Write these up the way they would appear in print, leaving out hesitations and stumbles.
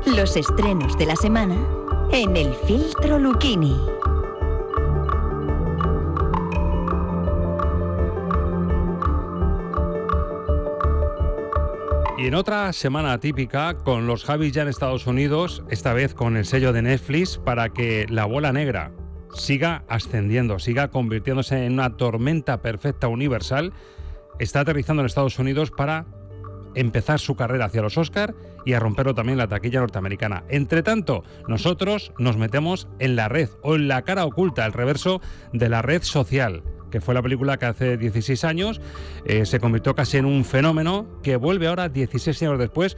Los estrenos de la semana en El Filtro Lucchini. Y en otra semana atípica, con los Javis ya en Estados Unidos, esta vez con el sello de Netflix, para que La Bola Negra siga ascendiendo, siga convirtiéndose en una tormenta perfecta universal, está aterrizando en Estados Unidos para empezar su carrera hacia los Oscar y a romperlo también la taquilla norteamericana. Entre tanto, nosotros nos metemos en la red, o en la cara oculta, el reverso de La Red Social, que fue la película que hace 16 años se convirtió casi en un fenómeno, que vuelve ahora 16 años después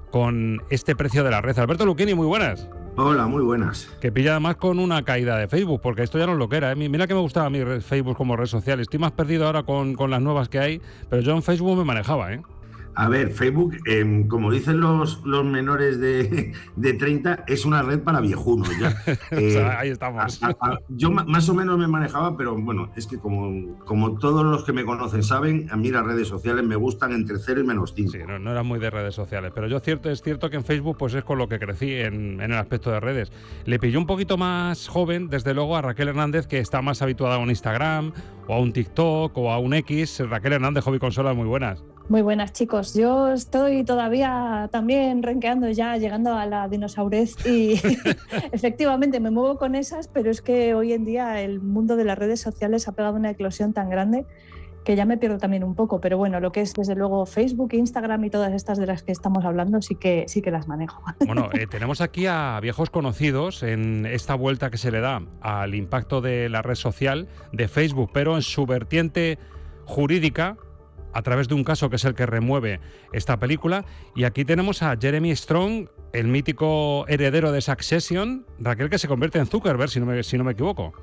con este precio de la red. Alberto Lucchini, muy buenas. Hola, muy buenas. Que pilla además con una caída de Facebook, porque esto ya no es lo que era, ¿eh? Mira que me gustaba a mí Facebook como red social. Estoy más perdido ahora con las nuevas que hay, pero yo en Facebook me manejaba, ¿eh? A ver, Facebook, como dicen los menores de 30, es una red para viejunos ya. O sea, ahí estamos. Yo más o menos me manejaba, pero bueno, es que como todos los que me conocen saben, a mí las redes sociales me gustan entre 0 y -5. Sí, no era muy de redes sociales, pero es cierto que en Facebook pues es con lo que crecí en el aspecto de redes. Le pilló un poquito más joven, desde luego, a Raquel Hernández, que está más habituada a un Instagram, o a un TikTok, o a un X. Raquel Hernández, Hobby Consolas, muy buenas. Muy buenas, chicos. Yo estoy todavía también renqueando ya, llegando a la dinosaurez y efectivamente me muevo con esas, pero es que hoy en día el mundo de las redes sociales ha pegado una eclosión tan grande que ya me pierdo también un poco, pero bueno, lo que es desde luego Facebook, Instagram y todas estas de las que estamos hablando sí que las manejo. Bueno, tenemos aquí a viejos conocidos en esta vuelta que se le da al impacto de la red social de Facebook, pero en su vertiente jurídica, a través de un caso que es el que remueve esta película. Y aquí tenemos a Jeremy Strong, el mítico heredero de Succession, Raquel, que se convierte en Zuckerberg, si no me equivoco.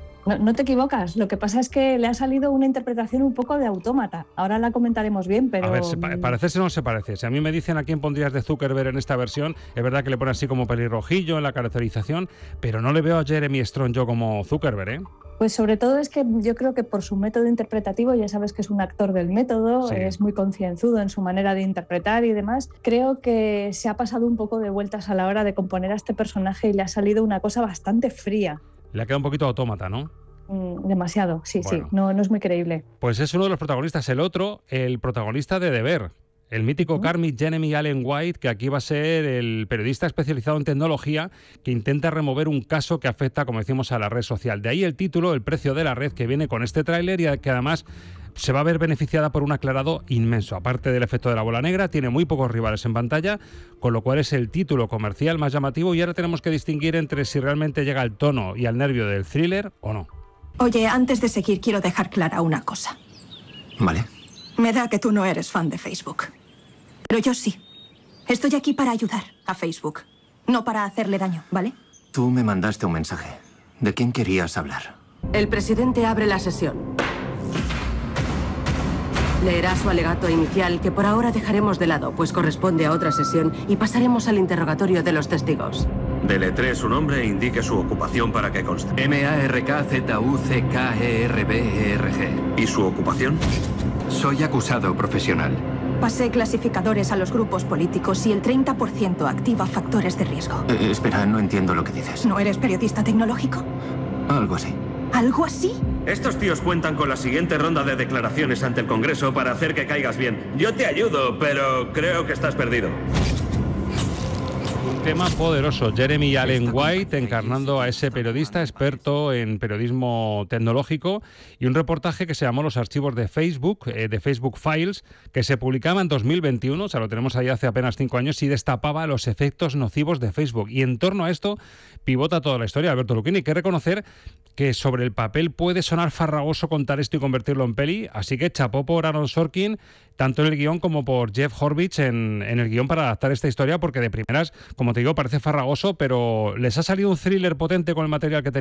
No te equivocas, lo que pasa es que le ha salido una interpretación un poco de autómata. Ahora la comentaremos bien, pero... A ver, parecerse no se parece. Si a mí me dicen a quién pondrías de Zuckerberg en esta versión, es verdad que le pone así como pelirrojillo en la caracterización, pero no le veo a Jeremy Strong yo como Zuckerberg, ¿eh? Pues sobre todo es que yo creo que por su método interpretativo, ya sabes que es un actor del método, sí. Es muy concienzudo en su manera de interpretar y demás. Creo que se ha pasado un poco de vueltas a la hora de componer a este personaje y le ha salido una cosa bastante fría. Le ha quedado un poquito autómata, ¿no? Demasiado, sí, bueno. Sí, no es muy creíble. Pues es uno de los protagonistas. El otro, el protagonista de Deber, el mítico Carmit Jeremy Allen White, que aquí va a ser el periodista especializado en tecnología que intenta remover un caso que afecta, como decimos, a la red social. De ahí el título, El precio de la red, que viene con este tráiler y que además se va a ver beneficiada por un aclarado inmenso. Aparte del efecto de la bola negra, tiene muy pocos rivales en pantalla, con lo cual es el título comercial más llamativo y ahora tenemos que distinguir entre si realmente llega al tono y al nervio del thriller o no. Oye, antes de seguir quiero dejar clara una cosa. Vale. Me da que tú no eres fan de Facebook. Pero yo sí. Estoy aquí para ayudar a Facebook, no para hacerle daño, ¿vale? Tú me mandaste un mensaje. ¿De quién querías hablar? El presidente abre la sesión. Leerá su alegato inicial, que por ahora dejaremos de lado, pues corresponde a otra sesión, y pasaremos al interrogatorio de los testigos. Deletree su nombre e indique su ocupación para que conste. MARKZUCKERBERG. ¿Y su ocupación? Soy acusado profesional. Pasé clasificadores a los grupos políticos y el 30% activa factores de riesgo. Espera, no entiendo lo que dices. ¿No eres periodista tecnológico? Algo así. ¿Algo así? Estos tíos cuentan con la siguiente ronda de declaraciones ante el Congreso para hacer que caigas bien. Yo te ayudo, pero creo que estás perdido. Un tema poderoso. Jeremy Allen White encarnando a ese periodista experto en periodismo tecnológico, y un reportaje que se llamó Los archivos de Facebook Files, que se publicaba en 2021, o sea, lo tenemos ahí hace apenas 5 años, y destapaba los efectos nocivos de Facebook. Y en torno a esto pivota toda la historia. Alberto Lucchini, hay que reconocer que sobre el papel puede sonar farragoso contar esto y convertirlo en peli, así que chapó por Aaron Sorkin, tanto en el guión como por Jeff Horvitz en el guión para adaptar esta historia, porque de primeras, como te digo, parece farragoso, pero les ha salido un thriller potente con el material que tenía.